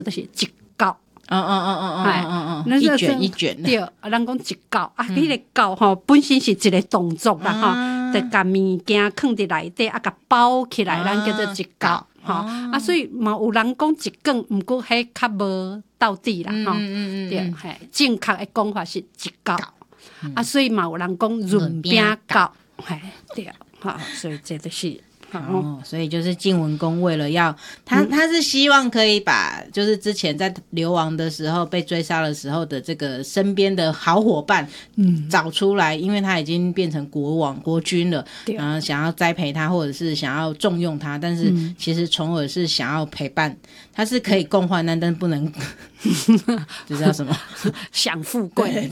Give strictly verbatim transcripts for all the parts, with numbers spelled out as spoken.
就是一角。 嗯嗯嗯嗯嗯嗯嗯，一卷一卷对，啊，咱讲一角啊，迄、嗯、个角吼本身是一个动作啦吼，就甲物件放伫内底啊，甲包起来，咱、啊、叫做一角吼、啊。啊，所以嘛有人讲一卷，毋过迄较无到底啦吼、嗯嗯嗯，对，嘿，正确的讲法是一角、嗯、啊，所以嘛有人讲润饼角，嘿，对，哈，所以这就是。 哦，所以就是晋文公为了要他，他是希望可以把就是之前在流亡的时候被追杀的时候的这个身边的好伙伴，嗯，找出来，因为他已经变成国王国君了，然后想要栽培他，或者是想要重用他，但是其实重耳是想要陪伴，他是可以共患难，但是不能，这叫什么？ 享富贵。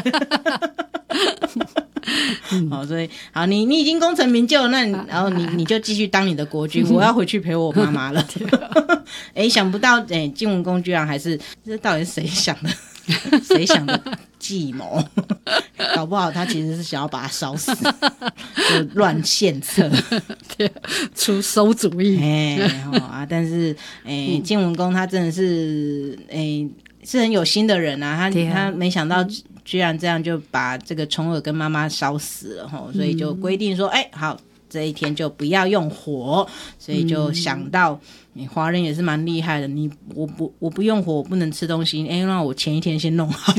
好，所以好，你你已经功成名就，那你、啊、然后你你就继续当你的国君，我要回去陪我妈妈了。哎，想不到，哎，晋文公居然还是这到底是谁想的？谁想的计谋？搞不好他其实是想要把他烧死，就乱献策， 出馊主意。 哎、哦，啊，但是哎，晋文公他真的是哎是很有心的人啊，他他没想到。居然这样就把这个重耳跟妈妈烧死了齁，所以就规定说，哎、嗯欸，好，这一天就不要用火，所以就想到，你、嗯、华人也是蛮厉害的，你我不我不用火，我不能吃东西，哎、欸，那我前一天先弄好。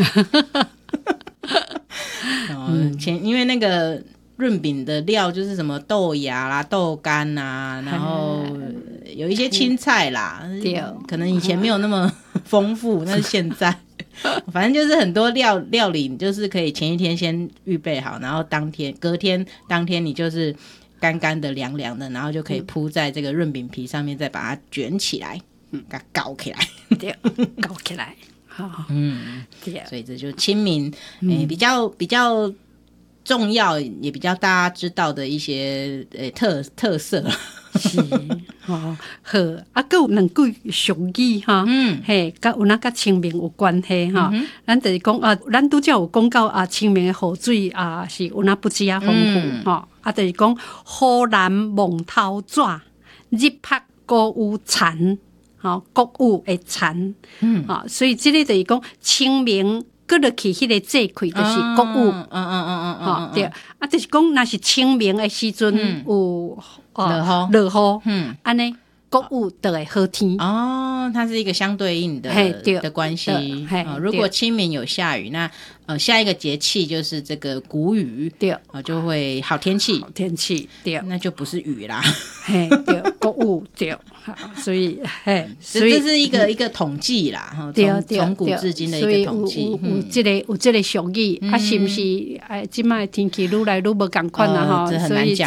嗯，前因为那个润饼的料就是什么豆芽啦、豆干啦，然后有一些青菜啦，可能以前没有那么丰富，但是现在。反正就是很多料料理，你就是可以前一天先预备好，然后当天隔天当天你就是干干的凉凉的，然后就可以铺在这个润饼皮上面，再把它卷起来，嗯，给它搞起来， 对，搞起来，好， 嗯，对，所以这就清明，欸、比较比较重要，也比较大家知道的一些呃、欸、特特色。 是，哦，好，啊，还有两句俗语哈，嗯，嘿，甲有哪甲清明有关系哈，嗯、咱就是讲啊，咱拄则有讲到啊，清明的雨水啊是有哪不止啊丰富哈、嗯，啊，就是讲好南蒙头纸，日拍歌舞蝉，哈，歌舞会蝉，嗯，啊，所以这个就是讲清明。搁落去迄個節氣就是國雨，嗯嗯嗯嗯嗯，對，啊，就是講若是清明的時陣、嗯、有落雨， 落雨，嗯，安尼國雨就會好天。 哦，它是一個相對應的的關係、哦。如果清明有下雨，那呃下一個節氣就是這個谷雨，對，啊、呃、就會好天氣， 好天氣，對， 那就不是雨啦， 嘿，對，國雨對。所以，嘿， 所以這是一個、嗯、一個統計啦，從從古至今的一個統計。 有有這個有這個俗語、嗯，啊，是不是？哎，這擺天氣愈來愈無共款啦，哈、 呃，所以這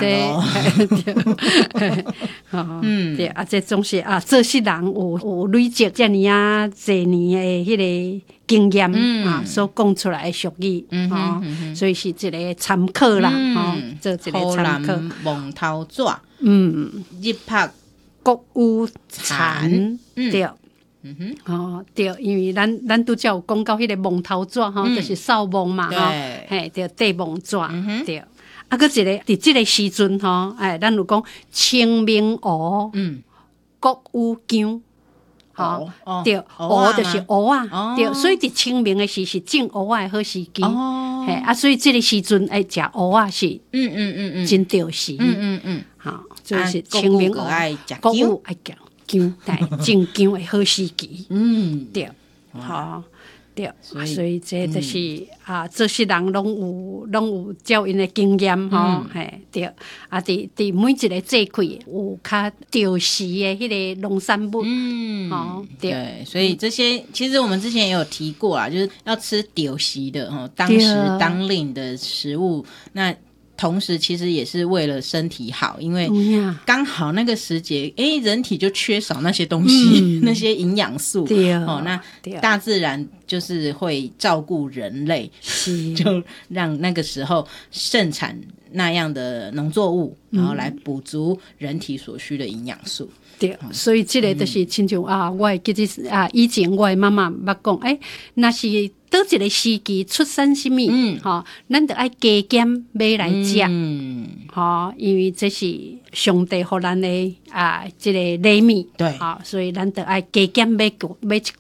嗯，對啊，這總是啊，做事人有有累積這麼啊多年的迄個經驗、嗯、啊，所講出來的俗語，嗯哼嗯哼，所以是一個參考啦，哈、嗯，做一個參考。 蒙頭紙， 嗯， 日拍。 國雨蝉，對， 嗯哼， 哦，對，因為咱咱拄則有講到迄個蒙頭紙吼，就是掃墓嘛，吼，嘿，對，地蒙紙，嗯、對，啊，擱一個佇即個時陣吼，哎，咱有講清明芋，嗯，國雨薑，吼、哦，對，芋就是芋啊，哦、對，所以佇清明的時是種芋仔的好時機，哦，嘿，啊，所以即個時陣愛食芋仔是，嗯嗯嗯嗯，真著時，嗯嗯嗯，好。就是清明愛食薑，愛食薑，但種薑的好時機。嗯，對，好，對，所以，所以這就是、嗯、啊，做事人攏有攏有照因的經驗吼，嘿、嗯，對，啊，佇佇每一個節氣有較著時的迄個農產物，嗯，好，對， 對，所以這些其實我們之前也有提過啊，就是要吃著時的吼，當時當令的食物，那。同時其實也是為了身體好，因為剛好那個時節，哎，人體就缺少那些東西，嗯、那些營養素。對哦，那大自然就是會照顧人類，就讓那個時候盛產那樣的農作物，然後來補足人體所需的營養素。 對，所以這個就是親像、嗯、啊，我會記得啊，以前我的媽媽捌講，哎，那是倒一個時期出生什麼，嗯，吼、哦，咱就愛加減買來食，嗯，吼、哦，因為這是上帝給咱的啊，這個禮物， 對， 好、哦，所以咱就愛加減買買一